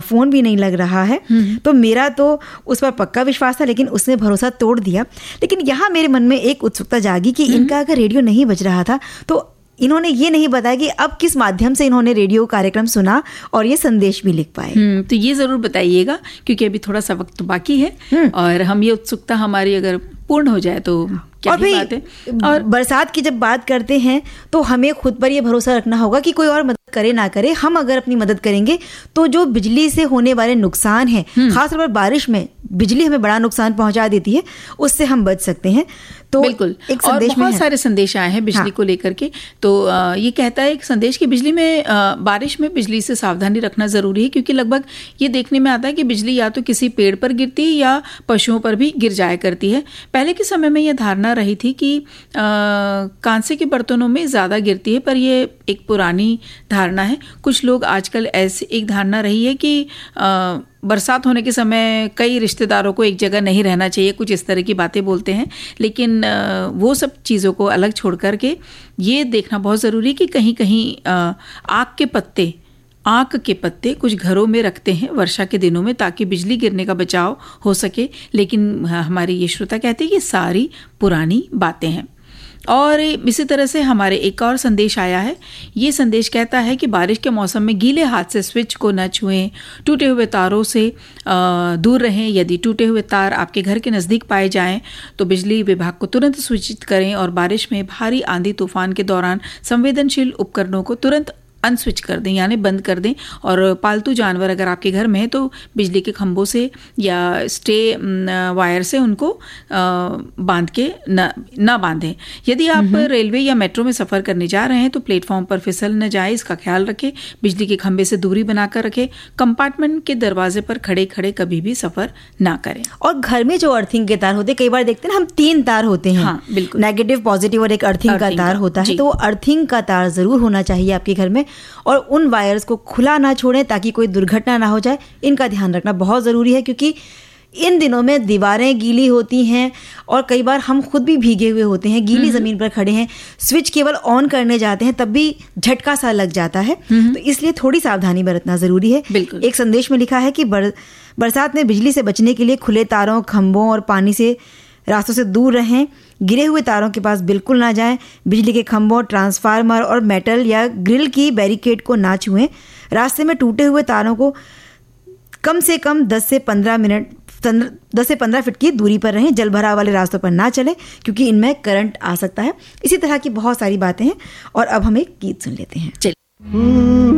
Phone भी नहीं लग रहा है। तो मेरा तो उस पर पक्का विश्वास था, लेकिन उसने भरोसा तोड़ दिया। लेकिन यहाँ मेरे मन में एक उत्सुकता जागी कि इनका अगर रेडियो नहीं बज रहा था तो इन्होंने ये नहीं बताया कि अब किस माध्यम से इन्होंने रेडियो कार्यक्रम सुना और ये संदेश भी लिख पाए। तो ये ज़रूर बताइएगा, क्योंकि अभी थोड़ा सा वक्त तो बाकी है और हम ये उत्सुकता हमारी अगर पूर्ण हो जाए तो क्या और बात है। और बरसात की जब बात करते हैं तो हमें खुद पर ये भरोसा रखना होगा कि कोई और मदद करे ना करे, हम अगर अपनी मदद करेंगे तो जो बिजली से होने वाले नुकसान हैं, खासतौर पर बारिश में बिजली हमें बड़ा नुकसान पहुंचा देती है, उससे हम बच सकते हैं। तो बिल्कुल, एक संदेश और बहुत सारे संदेश आए हैं बिजली को लेकर के। तो ये कहता है एक संदेश कि बिजली में बारिश में बिजली से सावधानी रखना जरूरी है, क्योंकि लगभग ये देखने में आता है कि बिजली या तो किसी पेड़ पर गिरती है या पशुओं पर भी गिर जाया करती है। पहले के समय में यह धारणा रही थी कि कांसे के बर्तनों में ज़्यादा गिरती है, पर यह एक पुरानी धारणा है। कुछ लोग आजकल ऐसी एक धारणा रही है कि बरसात होने के समय कई रिश्तेदारों को एक जगह नहीं रहना चाहिए, कुछ इस तरह की बातें बोलते हैं। लेकिन वो सब चीज़ों को अलग छोड़ करके ये देखना बहुत ज़रूरी है कि कहीं कहीं आक के पत्ते कुछ घरों में रखते हैं वर्षा के दिनों में, ताकि बिजली गिरने का बचाव हो सके। लेकिन हमारी ये श्रोता कहते हैं कि सारी पुरानी बातें हैं। और इसी तरह से हमारे एक और संदेश आया है। ये संदेश कहता है कि बारिश के मौसम में गीले हाथ से स्विच को न छुएं, टूटे हुए तारों से दूर रहें। यदि टूटे हुए तार आपके घर के नज़दीक पाए जाएं तो बिजली विभाग को तुरंत सूचित करें और बारिश में भारी आंधी तूफान के दौरान संवेदनशील उपकरणों को तुरंत अनस्विच कर दें, यानी बंद कर दें। और पालतू जानवर अगर आपके घर में है तो बिजली के खंभों से या स्टे वायर से उनको बांध के ना बांधें। यदि आप रेलवे या मेट्रो में सफ़र करने जा रहे हैं तो प्लेटफॉर्म पर फिसल न जाए, इसका ख्याल रखें। बिजली के खंभे से दूरी बनाकर रखें। कंपार्टमेंट के दरवाजे पर खड़े खड़े कभी भी सफ़र ना करें। और घर में जो अर्थिंग के तार होते हैं, कई बार देखते हैं ना हम 3 तार होते हैं। हाँ, बिल्कुल, नेगेटिव, पॉजिटिव और एक अर्थिंग का तार होता है। तो वो अर्थिंग का तार ज़रूर होना चाहिए आपके घर में, और उन वायर्स को खुला ना छोड़ें ताकि कोई दुर्घटना ना हो जाए। इनका ध्यान रखना बहुत ज़रूरी है, क्योंकि इन दिनों में दीवारें गीली होती हैं और कई बार हम खुद भी भीगे हुए होते हैं, गीली ज़मीन पर खड़े हैं, स्विच केवल ऑन करने जाते हैं तब भी झटका सा लग जाता है। तो इसलिए थोड़ी सावधानी बरतना ज़रूरी है। एक संदेश में लिखा है कि बरसात में बिजली से बचने के लिए खुले तारों, खंभों और पानी से रास्तों से दूर रहें। गिरे हुए तारों के पास बिल्कुल ना जाएं। बिजली के खंभों, ट्रांसफार्मर और मेटल या ग्रिल की बैरिकेड को ना छुएं। रास्ते में टूटे हुए तारों को कम से कम 10 से 15 फीट की दूरी पर रहें। जलभराव वाले रास्तों पर ना चलें, क्योंकि इनमें करंट आ सकता है। इसी तरह की बहुत सारी बातें हैं। और अब हम एक गीत सुन लेते हैं।